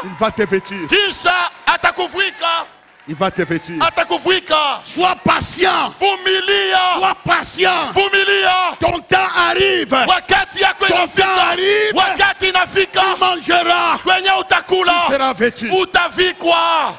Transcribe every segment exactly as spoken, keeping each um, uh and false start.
Il va te vêtir. Kisha atakuvika. Il va te vêtir. Atakuvika. Sois patient. Vumilia. Sois patient. Vumilia. Ton temps arrive. Wakati yako Ton temps inafika. arrive. Wakati inafika. Tu mangeras. Kwenye utakula. Tu seras vêtu. Utavikwa.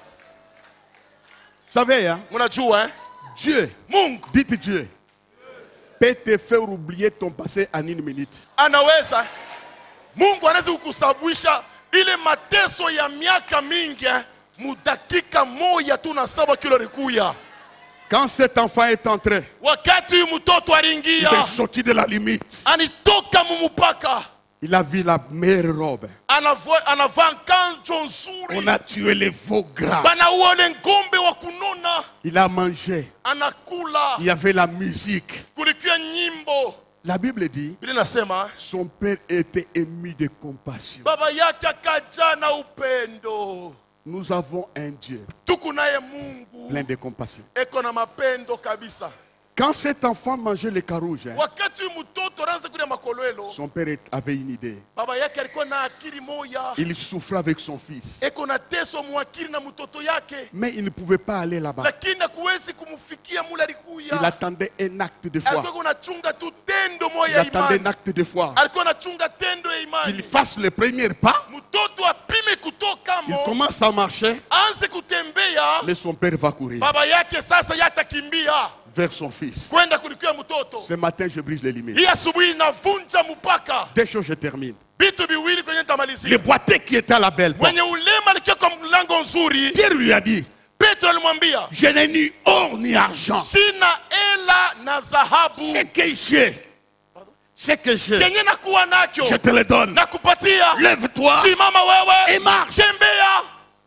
Vous savez, hein? Unajua, hein? Dieu. Mungu. Dites Dieu. Peut te faire oublier ton passé en une minute. Anaweza. Mungu anaweza kukusababisha ile mateso ya miaka mingi mudakika moja tu na saba kilo rikuya. Quand cet enfant est entré, wakati mtoto il aringia, est sorti de la limite. anitoka mumupaka, Il a vu la meilleure robe. anavaa kanjo nzuri. On a tué les veaux gras. Banauone ngombe wa kunona. Il a mangé. Anakula. Il y avait la musique. Kulikia nyimbo. La Bible dit, Biblia nasema, son père était ému de compassion. baba yake akaja na upendo. Nous avons un Dieu Tuko naye Mungu plein de compassion. eko na mapendo kabisa. Quand cet enfant mangeait les carouges, hein, Wakati mtoto anaanza kula makolelo, son père avait une idée. baba yake alikuwa na akili moja. Il souffrait avec son fils. Eko na teso mwakili na mtoto yake. Mais il ne pouvait pas aller là-bas. Lakini hakuwezi kumfikia mula alikuya. Il attendait un acte de foi. Alikuwa anachunga tu tendo Il moja ya attendait un imani. acte de foi. Alikuwa anachunga tendo ya imani. Qu'il fasse le premier pas. Mtoto apime kutoka Il mo. commence à marcher. Anze kutembea. Mais son père va courir Baba yake sasa yatakimbia vers son fils. kwenda kulikia mtoto. Ce matin, je brise les limites. Hii asubuhi navunja mpaka. Deux choses, je termine. Vitu viwili kwenye Le tamalizia. boiteux qui était à la belle porte, Mwenye ulema alikia kwa mlango nzuri. Pierre lui a dit, Petro alimwambia, je n'ai ni or ni argent. sina ela na dhahabu. Ce que j'ai, ce que j'ai, Kenye nakuwa nacho je te le donne. nakupatia. Lève-toi Simama wewe et marche. tembea.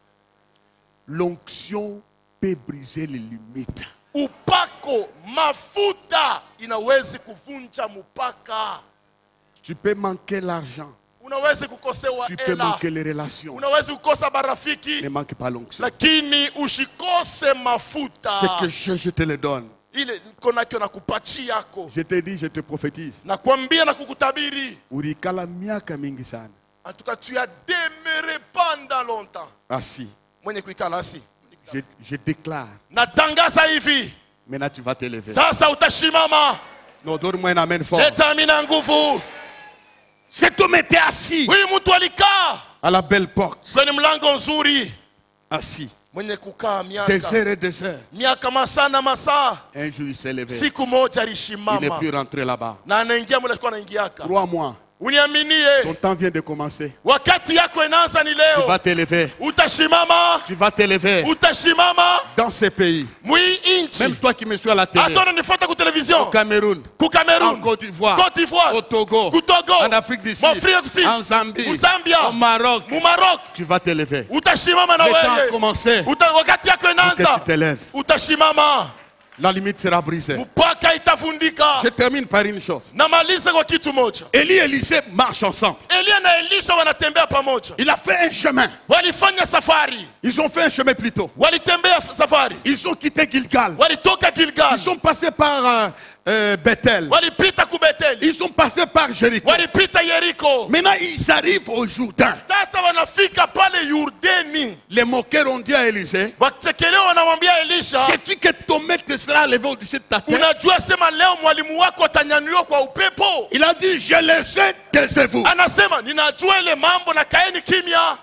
L'onction peut briser les limites. Upako mafuta inawezi kuvunja mpaka. Tu peux manquer l'argent. Unawezi kukosewa Tu peux ela. manquer les relations. Unawezi kukosa barafiki. Ne manque pas l'onction. Lakini ushikose mafuta. Ce que j'ai, je te le donne. Ile niko nakyo na kupatia yako. Je te dis, je te prophétise. Nakwambia na kukutabiri. Urikala miaka mingi sana. En tout cas, tu as demeuré pendant longtemps. Assis. Mwenye kuikala asi. Je, je déclare. Natangaza hivi. Maintenant, tu vas te lever. Sasa utashimama. Non, donne-moi un amen fort. Leta amina nguvu. Cet homme était assis Huyu mtu alikaa à la belle porte. kwenye mlango nzuri. Assis. Mwenye kukaa Des miaka. heures et des heures. Miaka masaa na masaa. Un jour, il s'est levé. Siku moja Il n'est alishimama. plus rentré là-bas. Na anaingia mule alikuwa anaingiaka. Crois-moi, Uniaminie. ton temps vient de commencer. Wakati yako inaanza ni Tu leo. vas te lever. Utashimama. Tu vas te lever Utashimama. dans ce pays. Mwi inchi. Même toi qui me suis à la télé. Hata unanifuata ku television. Au Cameroun. Ku En Cameroon. Côte d'Ivoire. Côte d'Ivoire. Au Togo. Ku Togo. En Afrique du Sud. Mwafrika Kusini. En Zambie. Mu Zambia. Au Maroc. Mu Maroc. Tu vas te lever. Utashimama na Le temps a wewe. commencé. Uta, wakati yako Que inaanza. tu te lèves. Utashimama. La limite sera brisée. Mpaka itavundika. Je termine par une chose. Namalize kwa kitu moja. Élie et Élisée marchent ensemble. Elia na Elisha wanatembea pamoja. Il a fait un chemin. Walifanya safari. Ils ont fait un chemin plus tôt. Walitembea safari. Ils ont quitté Gilgal. Walitoka Gilgal. Ils sont passés par euh, euh, Bethel. Walipita ku Bethel. Ils sont passés par Jéricho. Walipita Yeriko. Maintenant, ils arrivent au Jourdain. Sasa wanafika pale Yordani. Les moqueurs ont dit à Élisée, Wakichekelewa wanamwambia Elisha, sais-tu que ton maître sera levé au-dessus de ta tête? unajua sema leo mwalimu wako atanyanyuliwa kwa upepo? Il a dit, je le sais, taisez-vous. Anasema ninajua ile mambo na kaeni kimya.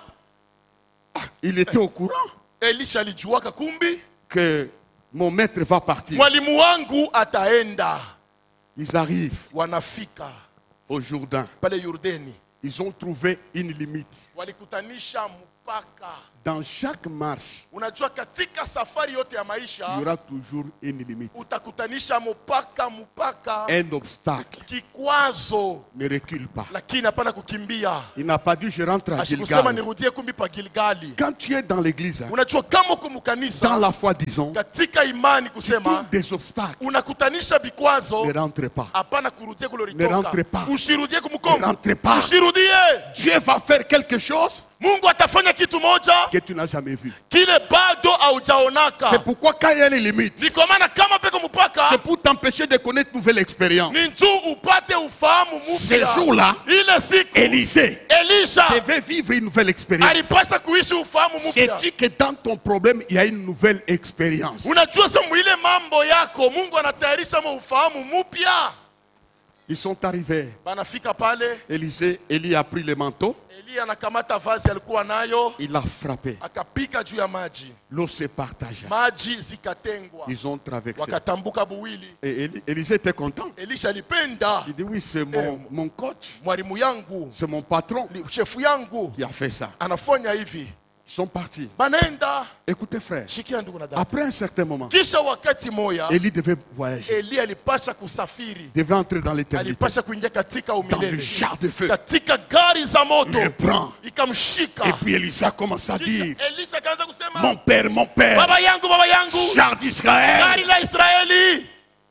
Il était au courant Elisha alijuaka kumbi que mon maître va partir. mwalimu wangu ataenda. Ils arrivent Wanafika au Jourdain. pale Yordani. Ils ont trouvé une limite. Walikutanisha mpaka. Dans chaque marche, Unajua katika safari yote ya il y maisha aura toujours une limite. utakutanisha mpaka mpaka. Un obstacle Kikwazo ne recule pas. lakini hapana kukimbia. Il n'a pas dit je rentre à Asikusema Gilgal. nirudie kumbi pa Gilgali. Quand tu es dans l'église, hein, Unajua kama uko dans mkanisa la foi, disons, katika imani tu kusema trouves des obstacles. unakutanisha vikwazo, Ne rentre pas. hapana kurudia kule Ne rentre ulitoka. pas. Usirudie Ne kumkongo. rentre pas. Usirudie nishuhudie. Dieu va faire quelque chose Mungu atafanya kitu moja que tu n'as jamais vu. kile bado haujaonaka. C'est pourquoi quand il y a les limites, Ni kwa maana kama peko mpaka c'est pour t'empêcher de connaître une nouvelle expérience. ni njoo upate ufahamu Ce mpya. jour-là, Ile siku Élisée Elisha devait vivre une nouvelle expérience. alipasha kuishi ufahamu mpya. C'est-tu que dans ton problème, il y a une nouvelle expérience? Unajua sasa mwile mambo yako Mungu anatayarisha mo ufahamu mpya. Ils sont arrivés. Banafika pale, Élisée, Élie a pris le manteau, Eli anakamata vazi alikuwa nayo, il a frappé. akapika juu ya maji. L'eau se partagea. Maji zikatengwa. Ils ont traversé. Wakatambuka buwili. Et Élie- Élisée était content. Elisha alipenda. Il dit oui, c'est mon, mon coach, Mwalimu yangu, c'est mon patron chefu yangu qui a fait ça. anafanya hivi. Ils sont partis. Banaenda. Écoutez frère, Shikia ndugu na dada. après un certain moment, Kisha wakati moya Élie devait voyager, Eli alipasha kusafiri. devait entrer dans l'éternité, Alipasha kuingia katika dans le umilele. char de feu. Katika gari za moto. Il le prend. Ikamshika. Et puis Élisée a commencé à Kisha dire, Elisha kaanza kusema, mon père, mon père, baba yangu, baba yangu, char d'Israël. gari la Israeli.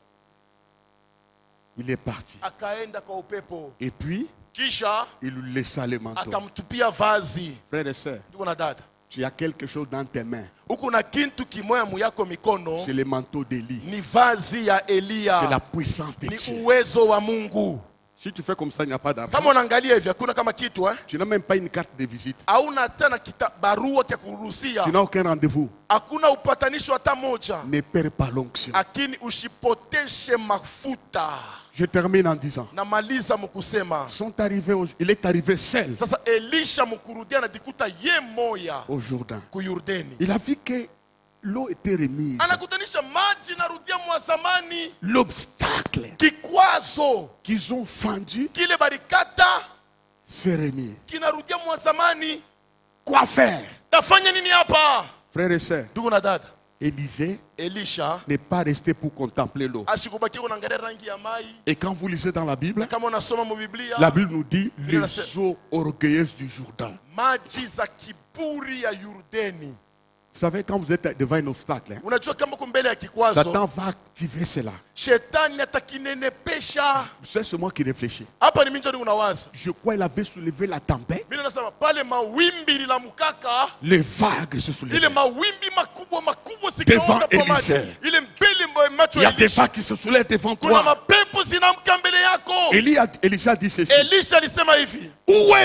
Il est parti. Akaenda kwa upepo. Et puis, Kisha il lui laissa le manteau. akamtupia vazi. Frères et sœurs, Ndugu na dada, tu as quelque chose dans tes mains. huku na kintu kimoya muyako mikono, C'est le manteau d'Élie. ni vazi ya C'est la Elia, puissance de ni Dieu. uwezo wa Mungu. Si tu fais comme ça, il n'y a pas d'argent. Kama unaangalia hivi hakuna kama kitu eh? Tu n'as même pas une carte de visite. Hauna tena kita barua ya kuruhusia. Tu n'as aucun rendez-vous. Hakuna upatanisho hata moja. Ne perds pas l'onction. Lakini usipoteshe mafuta. Je termine en disant, Namaliza mkusema. sont arrivés au- il est arrivé seul Sasa Elisha mkurudia anajikuta ye moya au Jourdain. ku Yordani. Il a vu que l'eau était remise. Anakutanisha maji narudia mwa zamani. L'obstacle Kikwazo qu'ils ont fendu kile barikata s'est remis. kinarudia mwa zamani. Quoi faire? Tafanya nini hapa? Frères et sœurs, Ndugu na dada, Élisée Elisha n'est pas resté pour contempler l'eau. ashikubaki unaangalia rangi ya mai. Et quand vous lisez dans la Bible, Kama unasoma mu Biblia, la Bible nous dit Bible les c'est- eaux orgueilleuses du Jourdain. maji za kiburi ya Yordani. Vous savez, quand vous êtes devant un obstacle, hein, Unajua kama uko mbele ya kikwazo, Satan va activer cela. shetani atakinenepesha. C'est ce moi qui réfléchis. Hapa ni mimi ndio unawaza. Je crois qu'il avait soulevé la tempête. Mimi nasema pale mawimbi la mukaka, Les vagues se soulevaient. ile mawimbi makubwa makubwa Devant sikaota kwa maji. Élisée. Ile mbele mbo macho Il y ya a des Elisha. vagues qui se soulèvent devant Kuna toi. mapepo zinamka mbele yako. Élie a- Élisée a dit ceci. Elisha alisema hivi, Où est